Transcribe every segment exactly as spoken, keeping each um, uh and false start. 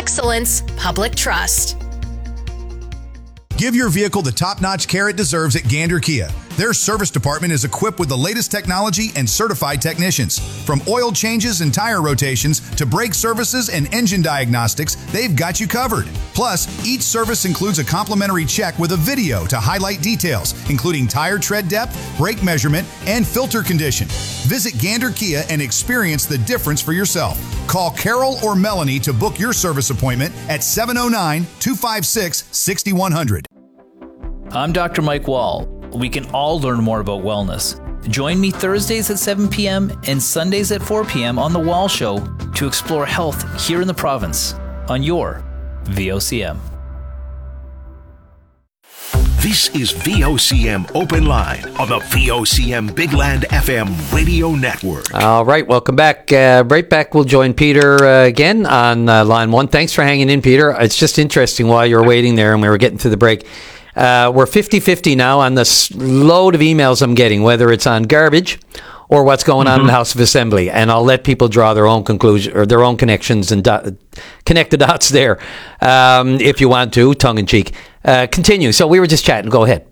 excellence, public trust. Give your vehicle the top-notch care it deserves at Gander Kia. Their service department is equipped with the latest technology and certified technicians. From oil changes and tire rotations to brake services and engine diagnostics, they've got you covered. Plus, each service includes a complimentary check with a video to highlight details, including tire tread depth, brake measurement, and filter condition. Visit Gander Kia and experience the difference for yourself. Call Carol or Melanie to book your service appointment at seven oh nine, two five six, six one zero zero. I'm Doctor Mike Wall. We can all learn more about wellness. Join me Thursdays at seven p.m. and Sundays at four p.m. on The Wall Show to explore health here in the province on your V O C M. This is V O C M Open Line on the V O C M Big Land F M radio network. All right, welcome back. Uh, right back, we'll join Peter uh, again on uh, line one. Thanks for hanging in, Peter. It's just interesting while you were waiting there and we were getting to the break. Uh, we're fifty-fifty now on this load of emails I'm getting, whether it's on garbage or what's going on mm-hmm. in the House of Assembly. And I'll let people draw their own conclusion or their own connections and do- connect the dots there um, if you want to, tongue-in-cheek. Uh, continue. So we were just chatting. Go ahead.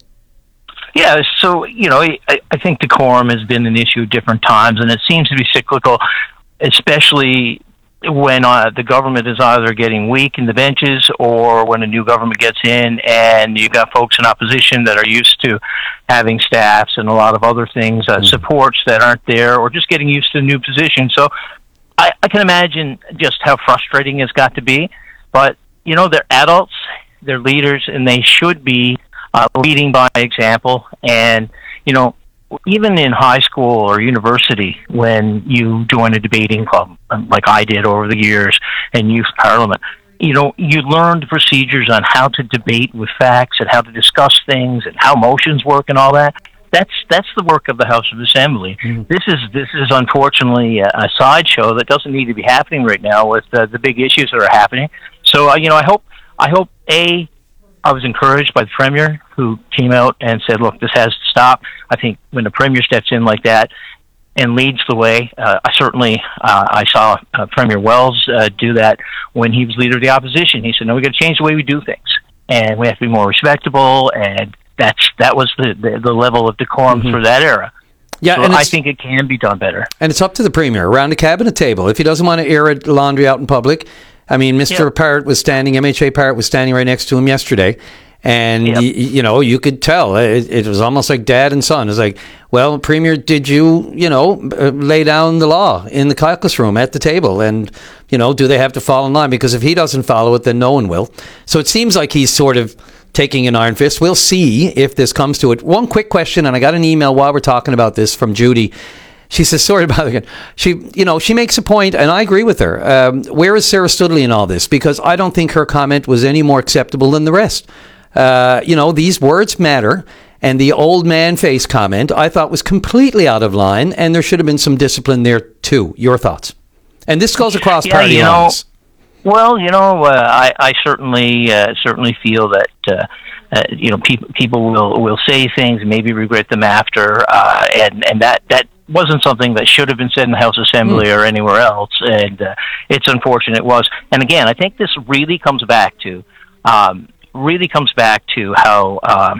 Yeah, so, you know, I, I think decorum has been an issue at different times, and it seems to be cyclical, especially when uh, the government is either getting weak in the benches or when a new government gets in and you've got folks in opposition that are used to having staffs and a lot of other things, uh, supports that aren't there, or just getting used to a new position. So I, I can imagine just how frustrating it's got to be. But, you know, they're adults, they're leaders, and they should be uh, leading by example. And, you know, even in high school or university, when you join a debating club, like I did over the years, and youth parliament, you know, you learned procedures on how to debate with facts and how to discuss things and how motions work and all that. That's that's the work of the House of Assembly. Mm-hmm. This is this is unfortunately a, a sideshow that doesn't need to be happening right now with uh, the big issues that are happening. So, uh, you know, I hope I hope a. I was encouraged by the Premier, who came out and said, look, this has to stop. I think when the Premier steps in like that and leads the way, uh, I certainly, uh, I saw uh, Premier Wells uh, do that when he was leader of the opposition. He said, no, we've got to change the way we do things, and we have to be more respectable, and that's that was the, the, the level of decorum mm-hmm. for that era. Yeah, so and I think it can be done better. And it's up to the Premier, around the cabinet table. If he doesn't want to air it laundry out in public, I mean, Mister Yep. Parrott was standing, M H A Parrott was standing right next to him yesterday, and, yep. y- you know, you could tell. It, it was almost like dad and son. It was like, well, Premier, did you, you know, lay down the law in the caucus room at the table? And, you know, do they have to fall in line? Because if he doesn't follow it, then no one will. So it seems like he's sort of taking an iron fist. We'll see if this comes to it. One quick question, and I got an email while we're talking about this from Judy. She says, sorry about it. She, you know, she makes a point, and I agree with her. Um, where is Sarah Studley in all this? Because I don't think her comment was any more acceptable than the rest. Uh, you know, these words matter, and the old man face comment I thought was completely out of line, and there should have been some discipline there too. Your thoughts? And this goes across yeah, party you know, lines. Well, you know, uh, I, I certainly uh, certainly feel that uh, uh, you know people people will will say things and maybe regret them after, uh, and and that that. wasn't something that should have been said in the House Assembly mm. or anywhere else, and uh, it's unfortunate it was. And again, I think this really comes back to, um, really comes back to how um,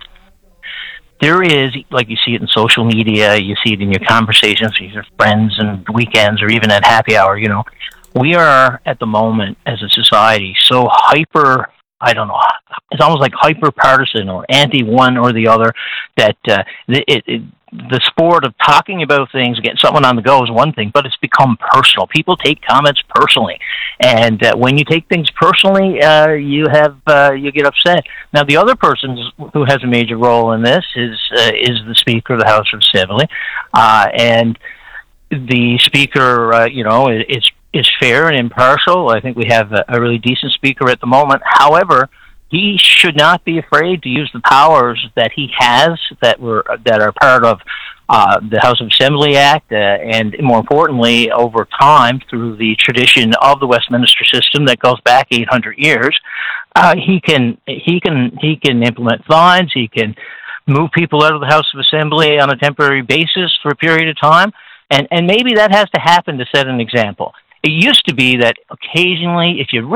there is, like you see it in social media, you see it in your conversations with your friends and weekends or even at happy hour, you know, we are at the moment as a society so hyper, I don't know, it's almost like hyper partisan or anti one or the other that uh, it, it the sport of talking about things, getting someone on the go is one thing, but it's become personal. People take comments personally, and uh, when you take things personally, uh, you have uh, you get upset. Now, the other person who has a major role in this is uh, is the Speaker of the House of Assembly, uh, and the Speaker, uh, you know, is is fair and impartial. I think we have a, a really decent Speaker at the moment. However, he should not be afraid to use the powers that he has that were that are part of uh, the House of Assembly Act, uh, and more importantly, over time through the tradition of the Westminster system that goes back eight hundred years. Uh, he can he can he can implement fines. He can move people out of the House of Assembly on a temporary basis for a period of time, and and maybe that has to happen to set an example. It used to be that occasionally, if you